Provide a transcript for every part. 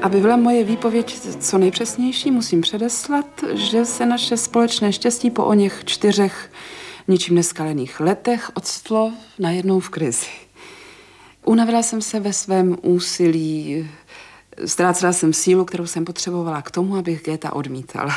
Aby byla moje výpověď co nejpřesnější, musím předeslat, že se naše společné štěstí po oněch 4 ničím neskalených letech odstlo najednou v krizi. Unavila jsem se ve svém úsilí, ztrácela jsem sílu, kterou jsem potřebovala k tomu, abych Goetha odmítala.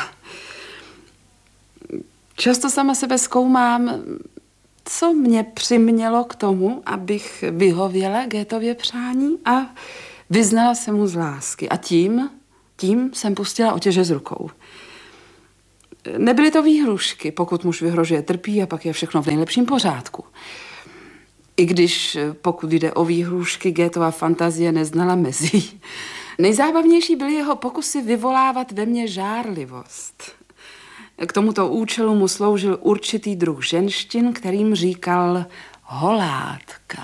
Často sama sebe zkoumám, co mě přimělo k tomu, abych vyhověla Goethově přání a vyznala se mu z lásky. A tím jsem pustila otěže z rukou. Nebyly to výhrušky, pokud muž vyhrožuje, trpí a pak je všechno v nejlepším pořádku. I když, pokud jde o výhrušky, Goethova fantazie neznala mezí. Nejzábavnější byly jeho pokusy vyvolávat ve mně žárlivost. K tomuto účelu mu sloužil určitý druh ženštin, kterým říkal holátka.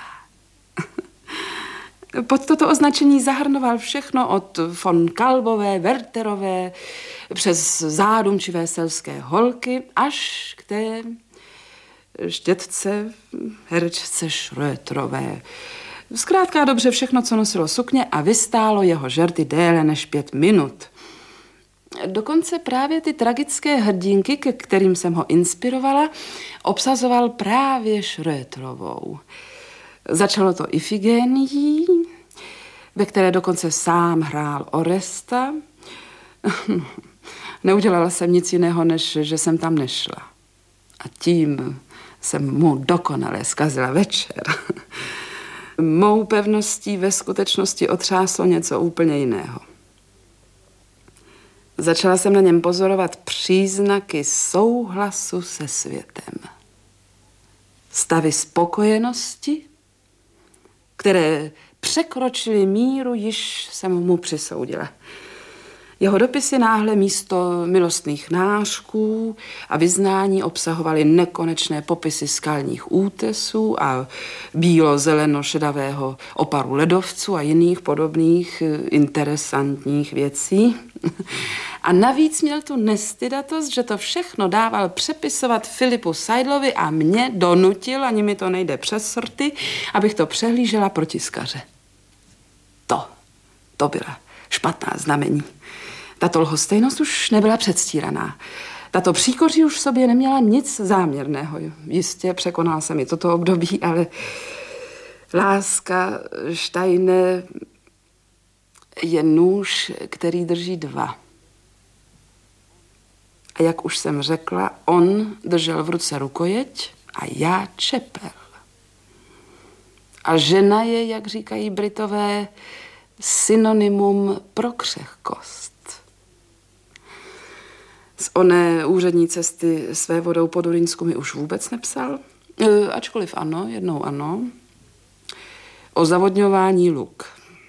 Pod toto označení zahrnoval všechno od von Kalbové, Werterové, přes zádumčivé selské holky, až k té štětce, herečce Schröterové. Zkrátka dobře všechno, co nosilo sukně a vystálo jeho žerty déle než 5 minut. Dokonce právě ty tragické hrdinky, ke kterým jsem ho inspirovala, obsazoval právě Schröterovou. Začalo to Ifigénií, ve které dokonce sám hrál Oresta. Neudělala jsem nic jiného, než že jsem tam nešla. A tím jsem mu dokonale zkazila večer. Mou pevností ve skutečnosti otřáslo něco úplně jiného. Začala jsem na něm pozorovat příznaky souhlasu se světem. Stavy spokojenosti, které překročily míru, již jsem mu přisoudila. Jeho dopisy náhle místo milostných nářků a vyznání obsahovaly nekonečné popisy skalních útesů a bílo-zeleno-šedavého oparu ledovců a jiných podobných interesantních věcí. A navíc měl tu nestydatost, že to všechno dával přepisovat Filipu Seidlovi a mě donutil, ani mi to nejde přes srty, abych to přehlížela pro tiskaře. To byla špatná znamení. Tato lhostejnost už nebyla předstíraná. Tato příkoří už v sobě neměla nic záměrného. Jistě překonala jsem i toto období, ale láska, Steine, je nůž, který drží 2. A jak už jsem řekla, on držel v ruce rukojeť a já čepel. A žena je, jak říkají Britové, synonymum pro křehkost. Z oné úřední cesty své vodou po Durinsku mi už vůbec nepsal. Ačkoliv ano, jednou ano. O zavodňování luk.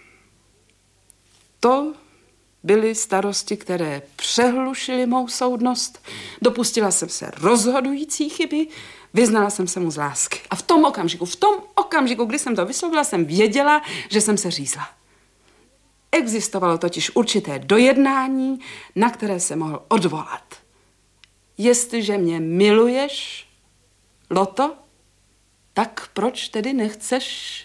To byly starosti, které přehlušily mou soudnost. Dopustila jsem se rozhodující chyby, vyznala jsem se mu z lásky. A v tom okamžiku, kdy jsem to vyslovila, jsem věděla, že jsem se řízla. Existovalo totiž určité dojednání, na které se mohl odvolat. Jestliže mě miluješ, Loto, tak proč tedy nechceš...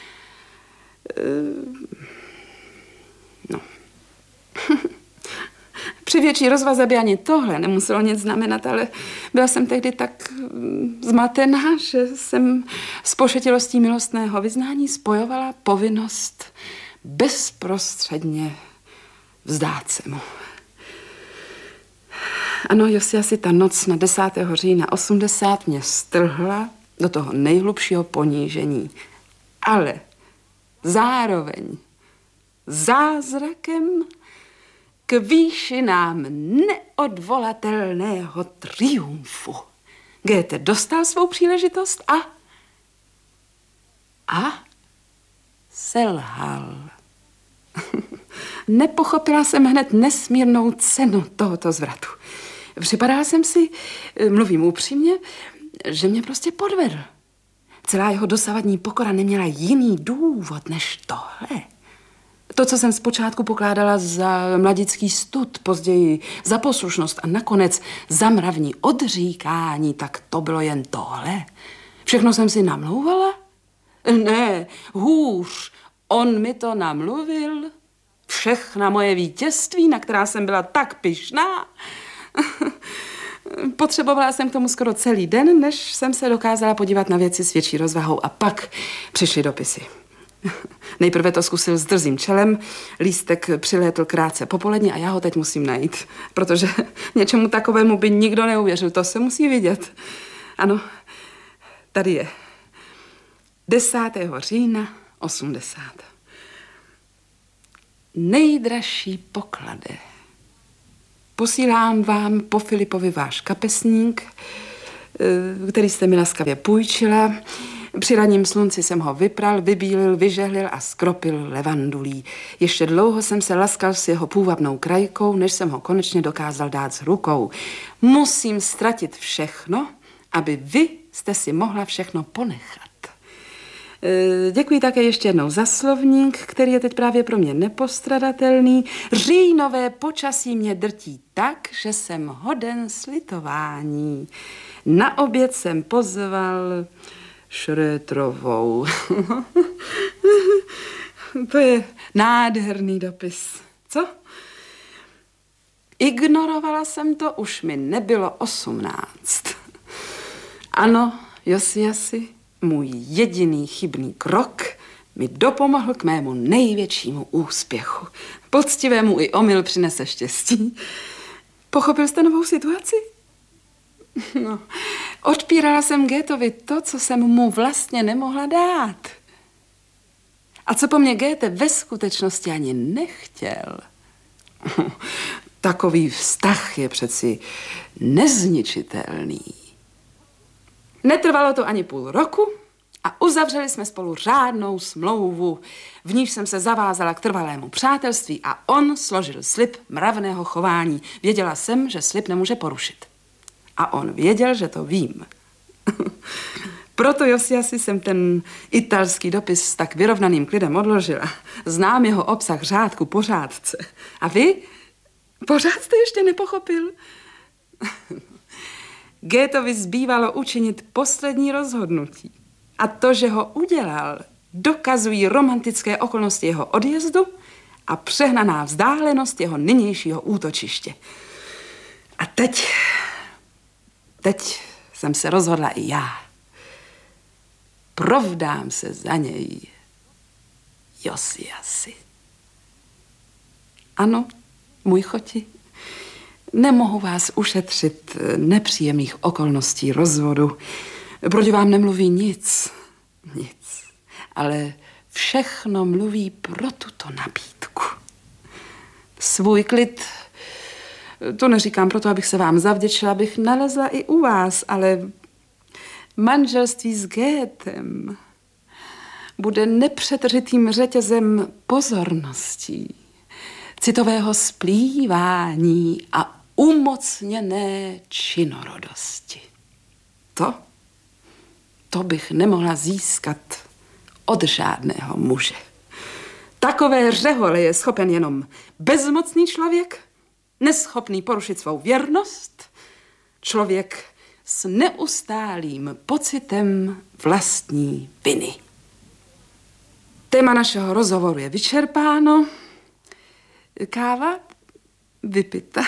Při větší rozvaze by ani tohle nemuselo nic znamenat, ale byla jsem tehdy tak zmatená, že jsem s pošetilostí milostného vyznání spojovala povinnost bezprostředně vzdát se mu. Ano, Josiasi, ta noc na 10. října 80 mě strhla do toho nejhlubšího ponížení. Ale zároveň zázrakem k výšinám neodvolatelného triumfu. Goethe dostal svou příležitost a selhal. Nepochopila jsem hned nesmírnou cenu tohoto zvratu. Připadala jsem si, mluvím upřímně, že mě prostě podvedl. Celá jeho dosavadní pokora neměla jiný důvod než tohle. To, co jsem zpočátku pokládala za mladický stud, později za poslušnost a nakonec za mravní odříkání, tak to bylo jen tohle. Všechno jsem si namlouvala? Ne, hůř, on mi to namluvil. všechna moje vítězství, na která jsem byla tak pyšná. Potřebovala jsem k tomu skoro celý den, než jsem se dokázala podívat na věci s větší rozvahou a pak přišly dopisy. Nejprve to zkusil s drzým čelem, lístek přilétl krátce popolední a já ho teď musím najít, protože něčemu takovému by nikdo neuvěřil, to se musí vidět. Ano, tady je. 10. října 80. Nejdražší poklade. Posílám vám po Filipovi váš kapesník, který jste mi laskavě půjčila. Při ranním slunci jsem ho vypral, vybílil, vyžehlil a skropil levandulí. Ještě dlouho jsem se laskal s jeho půvabnou krajkou, než jsem ho konečně dokázal dát z rukou. Musím ztratit všechno, aby vy jste si mohla všechno ponechat. Děkuji také ještě jednou za slovník, který je teď právě pro mě nepostradatelný. Říjnové počasí mě drtí tak, že jsem hoden slitování. Na oběd jsem pozval Schröterovou. To je nádherný dopis. Co? Ignorovala jsem to, už mi nebylo 18. Ano, Josiasi, můj jediný chybný krok mi dopomohl k mému největšímu úspěchu. Poctivému i omyl přinese štěstí. Pochopil jste novou situaci? No, odpírala jsem Goethetovi to, co jsem mu vlastně nemohla dát. A co po mně Goethe ve skutečnosti ani nechtěl. Takový vztah je přeci nezničitelný. Netrvalo to ani půl roku a uzavřeli jsme spolu řádnou smlouvu, v níž jsem se zavázala k trvalému přátelství a on složil slib mravného chování. Věděla jsem, že slib nemůže porušit. A on věděl, že to vím. Proto Josiasi jsem ten italský dopis s tak vyrovnaným klidem odložila. Znám jeho obsah řádku po řádce. A vy? Pořád jste ještě nepochopil? Goetheovi zbývalo učinit poslední rozhodnutí. A to, že ho udělal, dokazují romantické okolnosti jeho odjezdu a přehnaná vzdálenost jeho nynějšího útočiště. A teď jsem se rozhodla i já. Provdám se za něj, Josiasi. Ano, můj choti, nemohu vás ušetřit nepříjemných okolností rozvodu. Proti vám nemluví nic, ale všechno mluví pro tuto nabídku. Svůj klid, to neříkám proto, abych se vám zavděčila, abych nalezla i u vás, ale manželství s Goethem bude nepřetržitým řetězem pozorností, citového splývání a umocněné činorodosti. To bych nemohla získat od žádného muže. Takové řehole je schopen jenom bezmocný člověk, neschopný porušit svou věrnost, člověk s neustálým pocitem vlastní viny. Téma našeho rozhovoru je vyčerpáno. Káva vypita.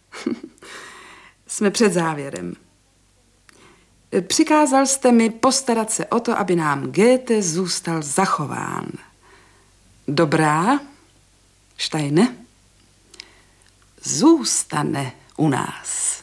Jsme před závěrem. Přikázal jste mi postarat se o to, aby nám Goethe zůstal zachován. Dobrá, Steine, zůstane u nás.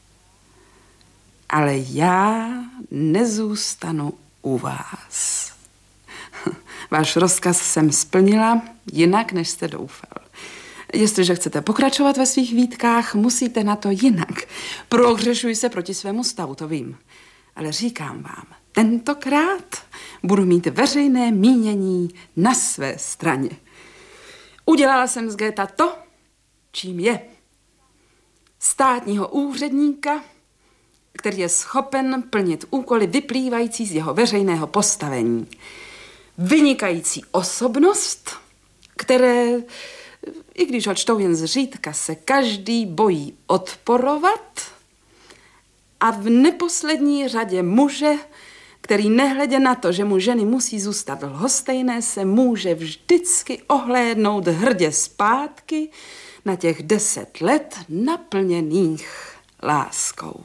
Ale já nezůstanu u vás. Váš rozkaz jsem splnila jinak, než jste doufal. Jestliže chcete pokračovat ve svých výtkách, musíte na to jinak. Prohřešuji se proti svému stavu, to vím. Ale říkám vám, tentokrát budu mít veřejné mínění na své straně. Udělala jsem z Goetha to, čím je. Státního úředníka, který je schopen plnit úkoly vyplývající z jeho veřejného postavení. Vynikající osobnost, které, i když ho čtou jen zřídka, se každý bojí odporovat, a v neposlední řadě muže, který nehledě na to, že mu ženy musí zůstat lhostejné, se může vždycky ohlédnout hrdě zpátky na těch 10 let naplněných láskou.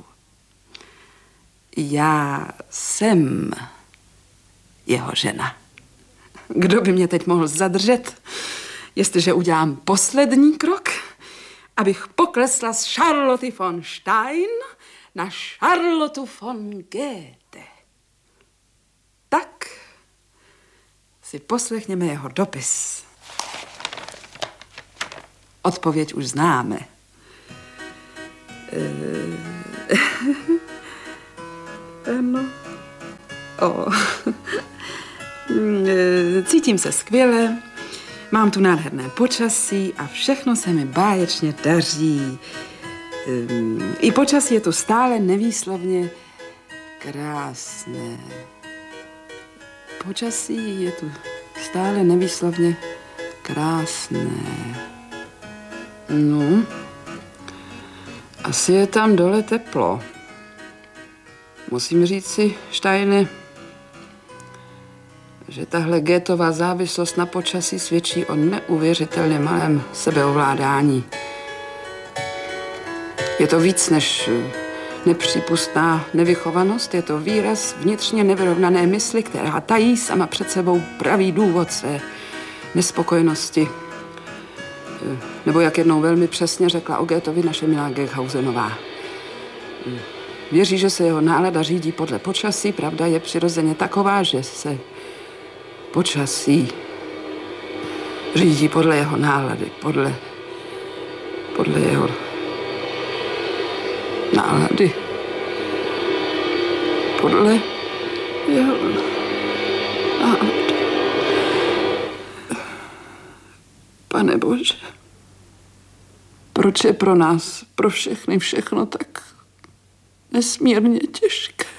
Já jsem jeho žena. Kdo by mě teď mohl zadržet, jestliže udělám poslední krok, abych poklesla z Charlotte von Stein na Charlotte von Goethe. Tak si poslechněme jeho dopis. Odpověď už známe. Ano. Cítím se skvěle, mám tu nádherné počasí a všechno se mi báječně daří. I počasí je tu stále nevýslovně krásné. Počasí je tu stále nevýslovně krásné. No, asi je tam dole teplo. Musím říct si, Steine, že tahle Goethova závislost na počasí svědčí o neuvěřitelně malém sebeovládání. Je to víc než nepřípustná nevychovanost, je to výraz vnitřně nevyrovnané mysli, která tají sama před sebou pravý důvod své nespokojenosti. Nebo jak jednou velmi přesně řekla o Goethovi naše milá Gerhausenová. Věří, že se jeho nálada řídí podle počasí, pravda je přirozeně taková, že se počasí řídí podle jeho nálady, podle jeho nálady, podle jeho nálady. Pane Bože, proč je pro nás, pro všechny všechno tak nesmírně těžké?